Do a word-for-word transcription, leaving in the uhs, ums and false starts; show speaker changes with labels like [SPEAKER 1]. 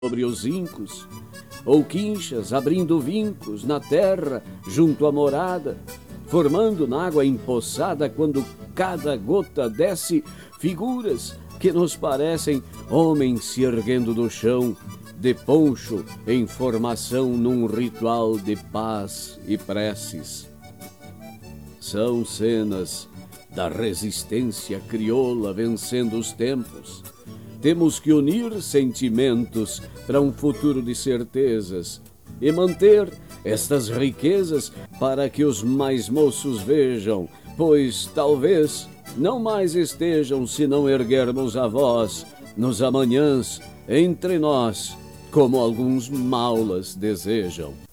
[SPEAKER 1] sobre os incos, ou quinchas abrindo vincos na terra junto à morada, formando na água empoçada, quando cada gota desce, figuras que nos parecem homens se erguendo do chão, de poncho em formação num ritual de paz e preces. São cenas da resistência crioula vencendo os tempos. Temos que unir sentimentos para um futuro de certezas e manter estas riquezas para que os mais moços vejam, pois talvez não mais estejam se não erguermos a voz nos amanhãs entre nós, como alguns maulas desejam.